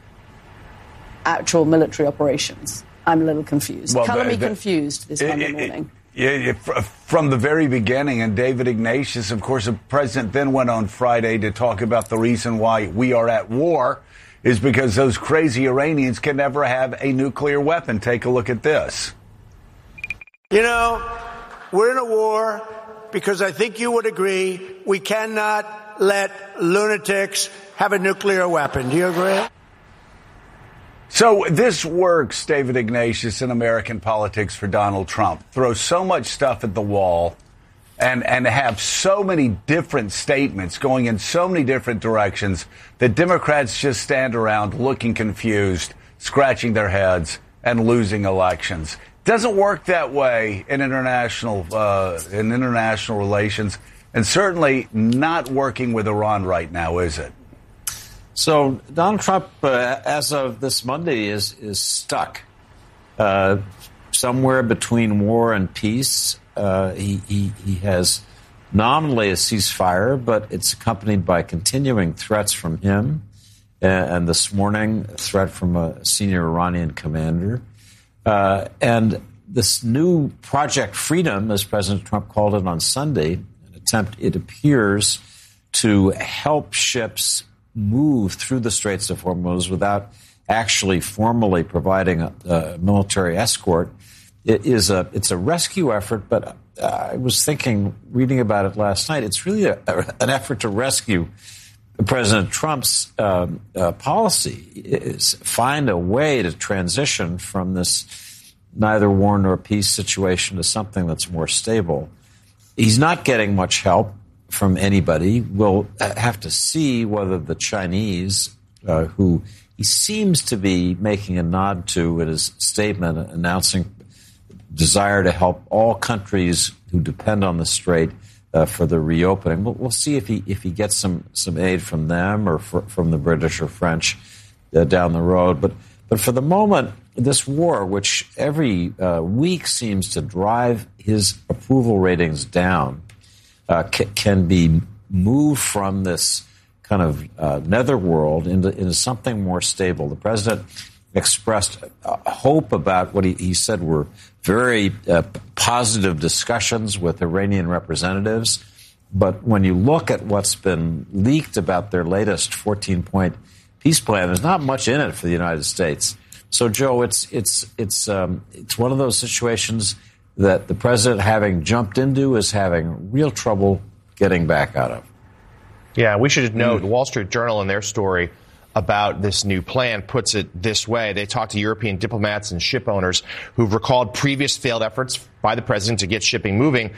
actual military operations. I'm a little confused. Well, Colour me confused this Monday morning. Yeah, from the very beginning, and David Ignatius, of course, the president then went on Friday to talk about the reason why we are at war is because those crazy Iranians can never have a nuclear weapon. Take a look at this. You know, we're in a war because I think you would agree we cannot let lunatics have a nuclear weapon. Do you agree? So this works, David Ignatius, in American politics for Donald Trump. Throw so much stuff at the wall and, and have so many different statements going in so many different directions that Democrats just stand around looking confused, scratching their heads, and losing elections. Doesn't work that way in international uh, in international relations, and certainly not working with Iran right now, is it? So Donald Trump, uh, as of this Monday, is is stuck uh, somewhere between war and peace. Uh, he, he he has nominally a ceasefire, but it's accompanied by continuing threats from him, uh, and this morning a threat from a senior Iranian commander. Uh, and this new Project Freedom, as President Trump called it on Sunday, an attempt, it appears, to help ships move through the Straits of Hormuz without actually formally providing a, a military escort. It is a it's a rescue effort, but uh, I was thinking, reading about it last night, it's really a, a, an effort to rescue President Trump's um, uh, policy, is find a way to transition from this neither war nor peace situation to something that's more stable. He's not getting much help from anybody. We'll have to see whether the Chinese, uh, who he seems to be making a nod to in his statement announcing desire to help all countries who depend on the strait uh, for the reopening. We'll, we'll see if he if he gets some some aid from them or for, from the British or French uh, down the road. But but for the moment, this war, which every uh, week seems to drive his approval ratings down, uh, c- can be moved from this kind of uh, netherworld into, into something more stable. The president expressed uh, hope about what he, he said were very uh, positive discussions with Iranian representatives. But when you look at what's been leaked about their latest fourteen-point peace plan, there's not much in it for the United States. So, Joe, it's it's it's um, it's one of those situations that the president, having jumped into, is having real trouble getting back out of. Yeah, we should note the Wall Street Journal in their story about this new plan puts it this way. They talked to European diplomats and ship owners who've recalled previous failed efforts by the president to get shipping moving.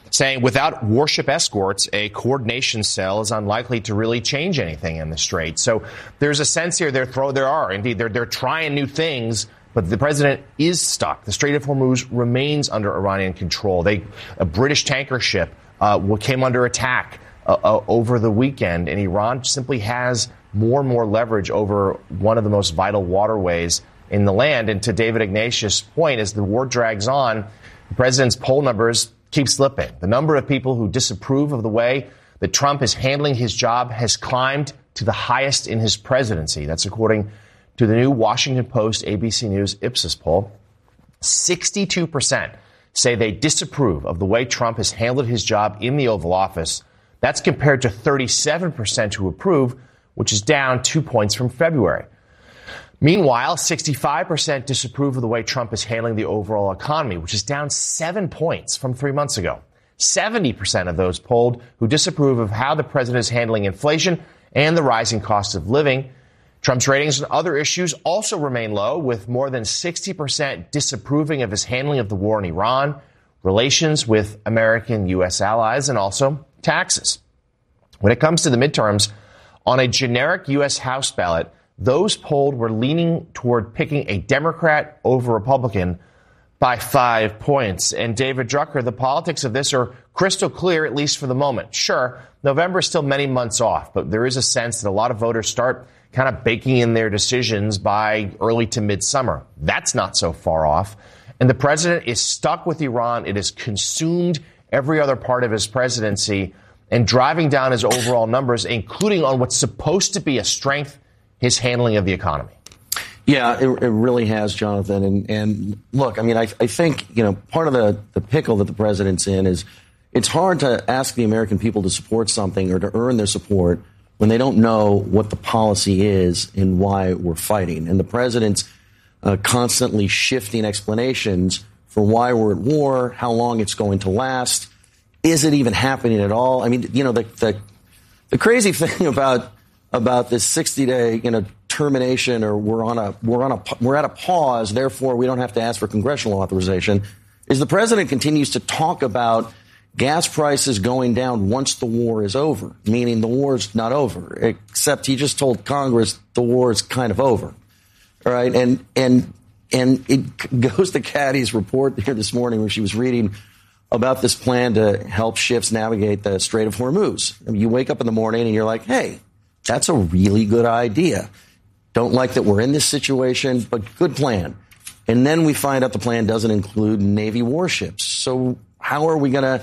saying without warship escorts, a coordination cell is unlikely to really change anything in the Strait. So there's a sense here they're throw there are indeed they're they're trying new things, but the president is stuck. The Strait of Hormuz remains under Iranian control. They a British tanker ship uh, came under attack uh, uh, over the weekend, and Iran simply has more and more leverage over one of the most vital waterways in the land. And to David Ignatius' point, as the war drags on, the president's poll numbers keep slipping. The number of people who disapprove of the way that Trump is handling his job has climbed to the highest in his presidency. That's according to the new Washington Post A B C News Ipsos poll. sixty-two percent say they disapprove of the way Trump has handled his job in the Oval Office. That's compared to thirty-seven percent who approve, which is down two points from February. Meanwhile, sixty-five percent disapprove of the way Trump is handling the overall economy, which is down seven points from three months ago. seventy percent of those polled who disapprove of how the president is handling inflation and the rising cost of living. Trump's ratings on other issues also remain low, with more than sixty percent disapproving of his handling of the war in Iran, relations with American U S allies, and also taxes. When it comes to the midterms, on a generic U S House ballot, those polled were leaning toward picking a Democrat over Republican by five points. And David Drucker, the politics of this are crystal clear, at least for the moment. Sure, November is still many months off, but there is a sense that a lot of voters start kind of baking in their decisions by early to midsummer. That's not so far off. And the president is stuck with Iran. It has consumed every other part of his presidency and driving down his overall numbers, including on what's supposed to be a strength, his handling of the economy. Yeah, it, it really has, Jonathan. And, and look, I mean, I, I think, you know, part of the, the pickle that the president's in is it's hard to ask the American people to support something or to earn their support when they don't know what the policy is and why we're fighting. And the president's uh, constantly shifting explanations for why we're at war, how long it's going to last. Is it even happening at all? I mean, you know, the the, the crazy thing about about this sixty day, you know, termination, or we're on a we're on a we're at a pause, therefore we don't have to ask for congressional authorization, is the president continues to talk about gas prices going down once the war is over, meaning the war's not over, except he just told Congress the war is kind of over. All right. And and and it goes to Caddy's report here this morning where she was reading about this plan to help ships navigate the Strait of Hormuz. I mean, you wake up in the morning and you're like, hey, that's a really good idea. Don't like that we're in this situation, but good plan. And then we find out the plan doesn't include Navy warships. So how are we going to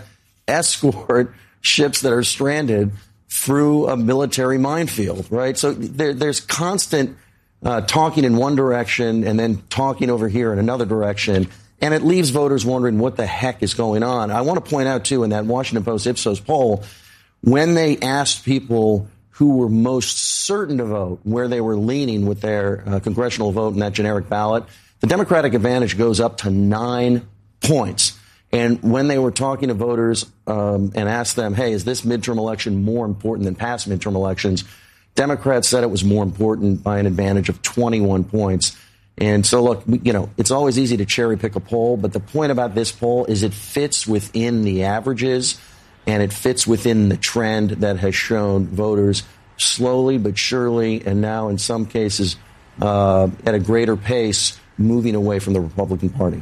escort ships that are stranded through a military minefield, right? So there, there's constant uh, talking in one direction and then talking over here in another direction. And it leaves voters wondering what the heck is going on. I want to point out, too, in that Washington Post Ipsos poll, when they asked people who were most certain to vote, where they were leaning with their uh, congressional vote in that generic ballot, the Democratic advantage goes up to nine points. And when they were talking to voters um, and asked them, hey, is this midterm election more important than past midterm elections, Democrats said it was more important by an advantage of twenty-one points. And so, look, you know, it's always easy to cherry pick a poll, but the point about this poll is it fits within the averages and it fits within the trend that has shown voters slowly but surely, and now in some cases uh, at a greater pace, moving away from the Republican Party.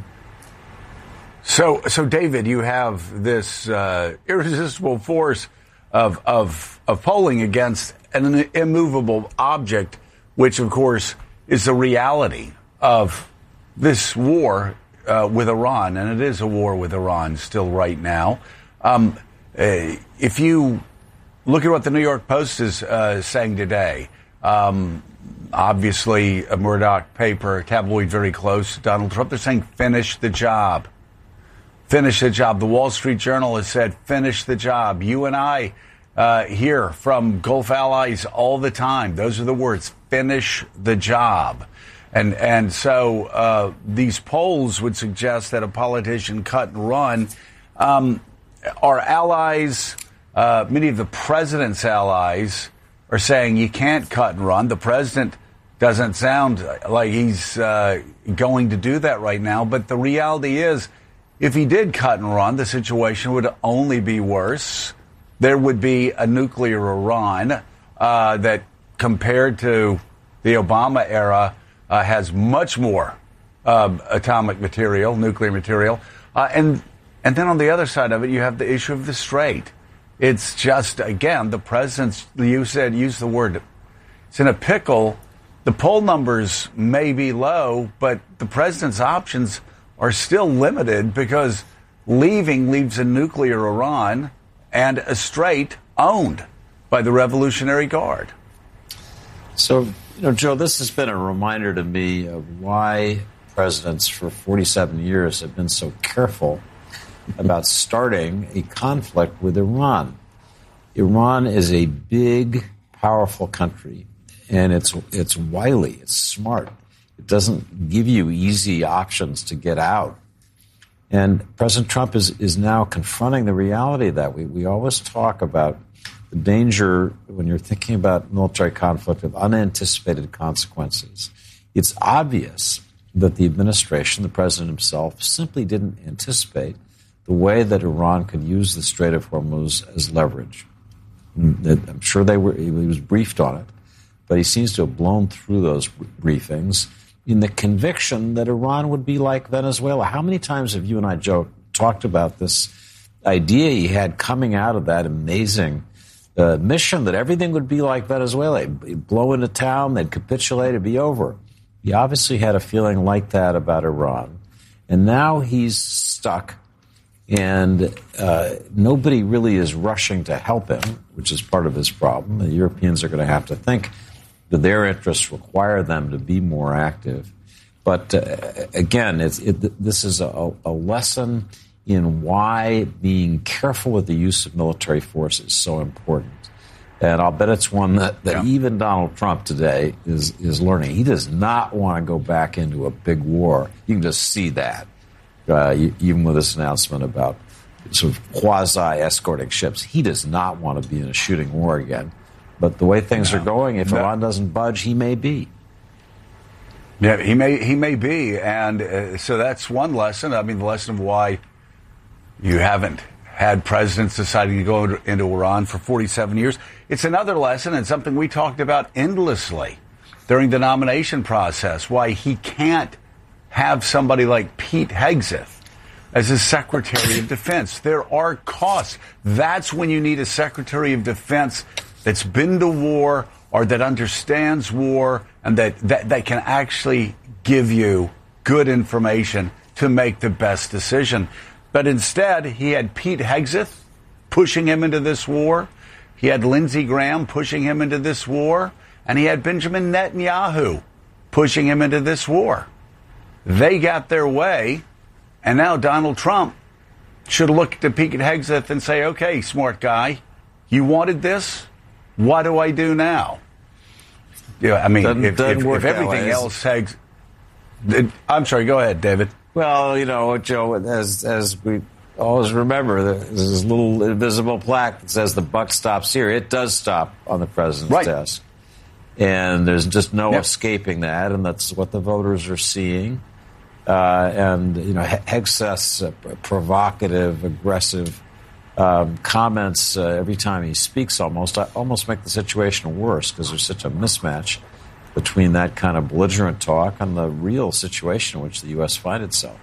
So, so David, you have this uh, irresistible force of, of of polling against an immovable object, which, of course, is the reality of this war uh, with Iran, and it is a war with Iran still right now. Um, uh, if you look at what the New York Post is uh, saying today, um, obviously a Murdoch paper, a tabloid very close to Donald Trump, they're saying finish the job. Finish the job. The Wall Street Journal has said finish the job. You and I uh, hear from Gulf allies all the time. Those are the words, finish the job. And and so uh, these polls would suggest that a politician cut and run. Um, our allies, uh, many of the president's allies, are saying you can't cut and run. The president doesn't sound like he's uh, going to do that right now. But the reality is, if he did cut and run, the situation would only be worse. There would be a nuclear Iran uh, that, compared to the Obama era, uh, has much more uh, atomic material, nuclear material. Uh, and and then on the other side of it, you have the issue of the Strait. It's just, again, the president's, you said, use the word, it's in a pickle. The poll numbers may be low, but the president's options are still limited because leaving leaves a nuclear Iran and a Strait owned by the Revolutionary Guard. So, you know, Joe, this has been a reminder to me of why presidents for forty-seven years have been so careful about starting a conflict with Iran. Iran is a big, powerful country, and it's it's wily, it's smart. It doesn't give you easy options to get out. And President Trump is, is now confronting the reality of that. We, we always talk about the danger when you're thinking about military conflict of unanticipated consequences. It's obvious that the administration, the president himself, simply didn't anticipate the way that Iran could use the Strait of Hormuz as leverage. I'm sure they were, he was briefed on it, but he seems to have blown through those briefings in the conviction that Iran would be like Venezuela. How many times have you and I, Joe, talked about this idea he had coming out of that amazing uh, mission that everything would be like Venezuela? He'd blow into town, they'd capitulate, it'd be over. He obviously had a feeling like that about Iran. And now he's stuck, and uh, nobody really is rushing to help him, which is part of his problem. The Europeans are going to have to think that their interests require them to be more active. But uh, again, it's, it, this is a, a lesson in why being careful with the use of military force is so important. And I'll bet it's one that, that yeah. even Donald Trump today is, is learning. He does not want to go back into a big war. You can just see that, uh, even with this announcement about sort of quasi-escorting ships. He does not want to be in a shooting war again. But the way things no. are going, if no. Iran doesn't budge, he may be. Yeah, he may he may be. And uh, so that's one lesson. I mean, the lesson of why you haven't had presidents deciding to go into Iran for forty-seven years. It's another lesson, and something we talked about endlessly during the nomination process, why he can't have somebody like Pete Hegseth as his Secretary of Defense. There are costs. That's when you need a Secretary of Defense that's been to war or that understands war and that, that, that can actually give you good information to make the best decision. But instead, he had Pete Hegseth pushing him into this war. He had Lindsey Graham pushing him into this war. And he had Benjamin Netanyahu pushing him into this war. They got their way. And now Donald Trump should look to Pete Hegseth and say, okay, smart guy, you wanted this? What do I do now? Yeah, I mean, doesn't, if, doesn't if, if everything else Hegs... I'm sorry, go ahead, David. Well, you know, Joe, as as we always remember, there's this little invisible plaque that says the buck stops here. It does stop on the president's right. desk. And there's just no yep. escaping that, and that's what the voters are seeing. Uh, and, you know, Hegseth's uh, provocative, aggressive um, comments uh, every time he speaks almost almost make the situation worse because there's such a mismatch between that kind of belligerent talk and the real situation in which the U S finds itself.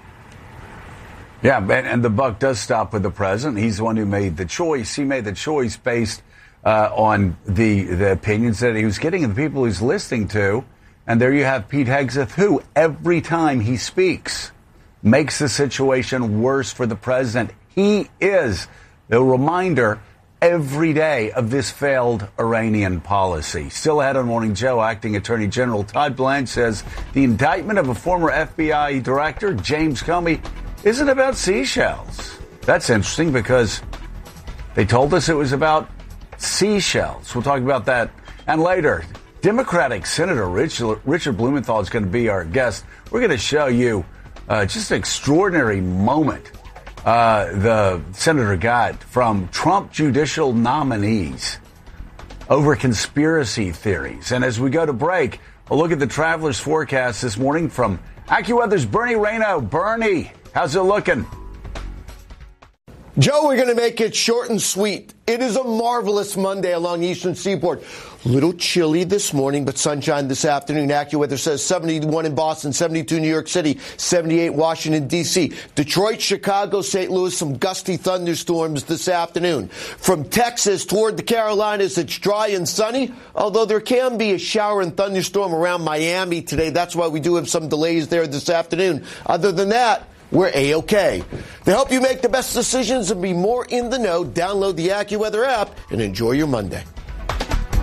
Yeah, and, and the buck does stop with the president. He's the one who made the choice. He made the choice based uh, on the the opinions that he was getting and the people he's listening to. And there you have Pete Hegseth, who every time he speaks makes the situation worse for the president. He is the reminder every day of this failed Iranian policy. Still ahead on Morning Joe, Acting Attorney General Todd Blanche says the indictment of a former F B I director, James Comey, isn't about seashells. That's interesting because they told us it was about seashells. We'll talk about that. And later, Democratic Senator Richard, Richard Blumenthal is going to be our guest. We're going to show you uh, just an extraordinary moment uh, the senator got from Trump judicial nominees over conspiracy theories. And as we go to break, a look at the traveler's forecast this morning from AccuWeather's Bernie Rayno. Bernie, how's it looking? Joe, we're going to make it short and sweet. It is a marvelous Monday along the eastern seaboard. Little chilly this morning, but sunshine this afternoon. AccuWeather says seventy-one in Boston, seventy-two New York City, seventy-eight Washington, D C Detroit, Chicago, Saint Louis, some gusty thunderstorms this afternoon. From Texas toward the Carolinas, it's dry and sunny, although there can be a shower and thunderstorm around Miami today. That's why we do have some delays there this afternoon. Other than that, we're A-OK. To help you make the best decisions and be more in the know, download the AccuWeather app and enjoy your Monday.